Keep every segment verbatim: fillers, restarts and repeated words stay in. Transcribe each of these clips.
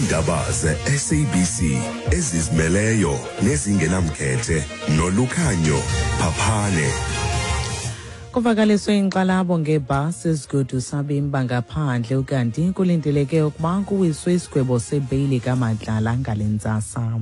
Indaba ze-S A B C ezizimeleyo nezingenamkhethe noLukhanyo Phaphane. Kuvakaliswe inkxalabo ngebhasi ezigudu sabemi bangaphandle ukanti kulindeleke ukuba kuwiswe isigwebo sebeyili kaMadlala ngale ntsasa.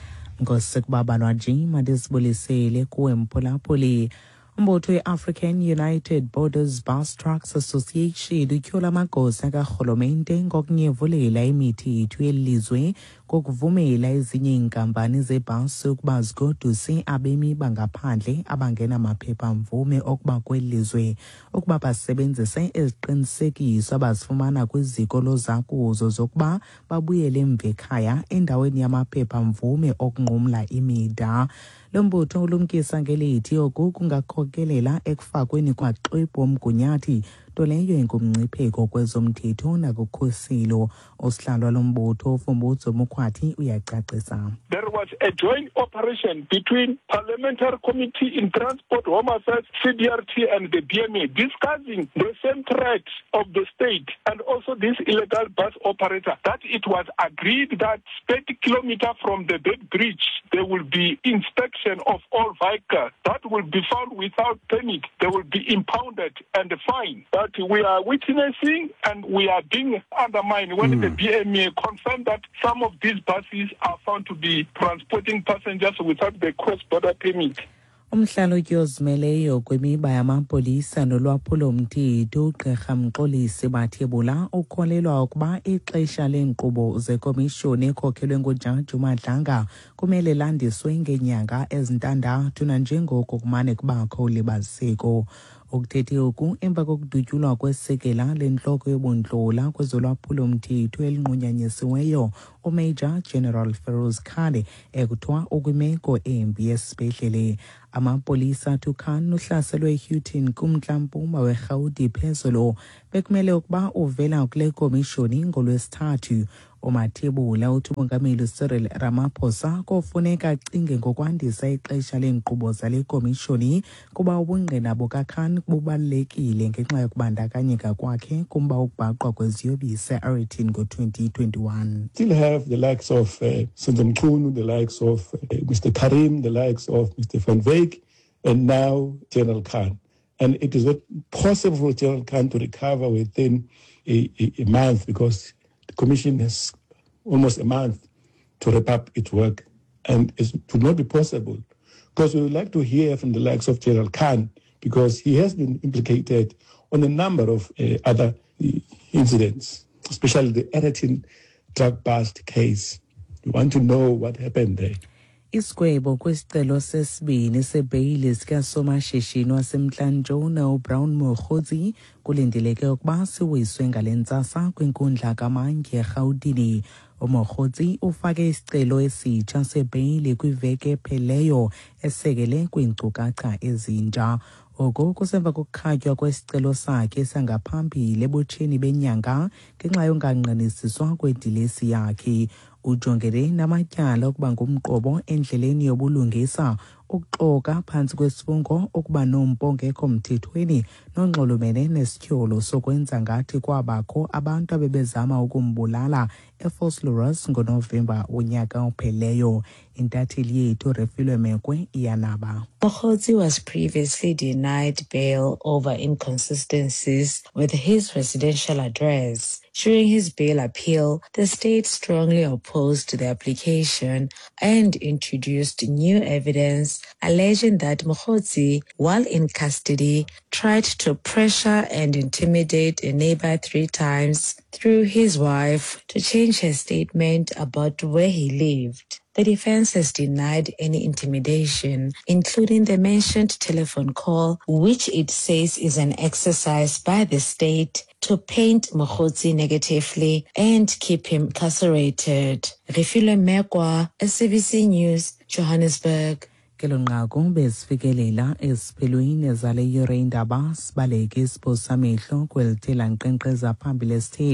Ngosekubaba nje mandisibulisele kuwe mphulaphuli. Umbutho we-African United Borders Bus Trucks Association utyhola amagosa karhulumente ngokunyevulela imithetho yelizwe kokuvumela ezinye iinkampani zebhasi ukuba zigoduse abemi bangaphandle abangenamaphepha mvume okuba kwelizwe ukuba basebenzise eziqinisekiso abazifumana kwiziko lozakuzo zokuba babuyele emva ekhaya endaweni yamaphepha mvume okunqumla imida. Lo mbutho ulumkisa ngelithi oku kungakhokelela ekufakweni kwaxwebhu omgunyathi nto leyo ingumngcipheko kwezomthetho nakukhuselo. Osihlalo lombutho uFumbudzo Mukhwathi uyacacisa. There was a joint operation between Parliamentary Committee in Transport, Home Affairs, C D R T and the B M A discussing the same threat of the state and also this illegal bus operator, that it was agreed that thirty kilometers from the Bed Bridge there will be inspection of all vehicles that will be found without permit. They will be impounded and fined. But we are witnessing and we are being undermined when mm. the B M A confirmed that some of these buses are found to be transporting passengers without the cross-border permit. Umhlalutyi ozimeleyo kwimiba yamapolisa nolwaphulo-mthetho uGqirha Mxolisi Bathebula ukholelwa ukuba ixesha leenkqubo zekomishoni ekhokhelwe nguJaji uMadlanga kumele landiswe ngeenyanga ezintandathu nanjengoko kumane kubakho ulibaziseko. Ukuthethe oku emva kokudutyulwa kwesekela lentloko yobundlola kwezolwaphulo-mthetho elinqunyanyisiweyo uMajor General Feroz Khane ekuthiwa ukwimeko embi yesibhedlele. Amapolisa Tukan uhlaselwe eHoughton kumntla-mpuma weRhawuti phezulu bekumele ukuba uvela kule komishoni ngolwesithathu. uMathebula uthi uMongameli Cyril Ramaphosa kofuneka acinge ngokwandisa ixesha leenkqubo zale komishoni kuba ubungqina bukaKhan bubalulekile ngenxa yokubandakanyeka kwakhe kumba ukubhaqwa kweziyobisi e-Ariton ngo-twenty twenty-one. Still have the likes of uh, Senzo Mchunu, the likes of uh, Mister Karim, the likes of Mister Van Wyk, and now General Khan. And it is not possible for General Khan to recover within a, a, a month because the Commission has almost a month to wrap up its work, and it would not be possible because we would like to hear from the likes of General Khan because he has been implicated on a number of uh, other uh, incidents, especially the Ariton drug bust case. We want to know what happened there. Isigwebo kwisicelo sesibini sebeyili sikasomashishini wasemntla-ntshona uBrown Mokgotsi kulindeleke ukuba siwiswe ngale ntsasa kwinkundla kaMantye eRhawutini. uMokgotsi ufake isicelo esitsha sebeyili kwiveki epheleyo esekele kwiinkcukacha ezintsha. Oku kusemva kokukhatywa kwesicelo sakhe sangaphambili ebutsheni benyanga ngenxa yonganqinisiswa kwedilesi yakhe. Ujongene namatyala okuba ngumqobo endleleni yobulungisa, ukuxoka phantsi kwesifungo ukuba nompo ngekho mthethweni nonxulumene nesityholo sokwenza ngathi kwabakho abantu abebezama ukumbulala eVosloorus ngoNovemba unyaka opheleyo. Intatheli yethu Refilwe Mekwe iyanaba. Mokgotsi was previously denied bail over inconsistencies with his residential address. During his bail appeal, the state strongly opposed the application and introduced new evidence alleging that Mokgotsi, while in custody, tried to pressure and intimidate a neighbor three times through his wife to change her statement about where he lived. The defense has denied any intimidation, including the mentioned telephone call, which it says is an exercise by the state to paint Mokgotsi negatively and keep him incarcerated. Refilwe Mekwa, S A B C News, Johannesburg. Kelonqaku besifikelela esiphelweni zale yure indaba sibaleke isiphosamehlo kwelithela nkqenkqeza phambili sithe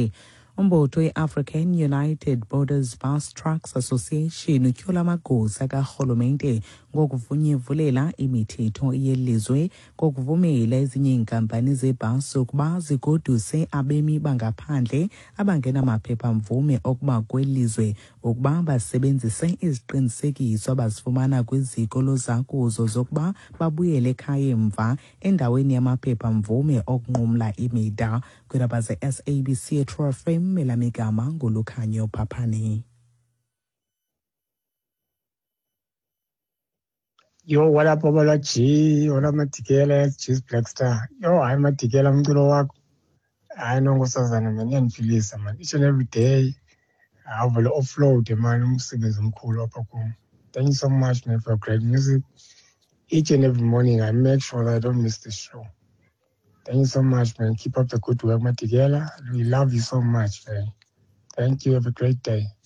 umbutho we-African United Borders Bus Trucks Association utyhola amagosa karhulumente ngokuvunyevulela imithetho yelizwe ngokuvumela ezinye iinkampani zebhasi ukuba zigoduse abemi bangaphandle abangenamaphepha-mvume okuba kwelizwe ukuba basebenzise iziqinisekiso abazifumana kwiziko lozakuzo zokuba babuyele ekhaya emva endaweni yamaphepha-mvume okunqumla imida. Kwindaba ze-S A B C True F M, Melamigama nguLukhanyo Phaphane. Yo, what up, Obala G? What up, Matikela? Cheese Black Star. Yo, I'm Matikela, Mtulo wako. I know ngosazana man, yanifilisa man. Each and every day, I have a offload man. Umsebenzi omkhulu apha kum. Thank you so much, man, for great music. Each and every morning, I make sure that I don't miss the show. Thank you so much, man. Keep up the good work, Matikela. We love you so much, man. Thank you. Have a great day.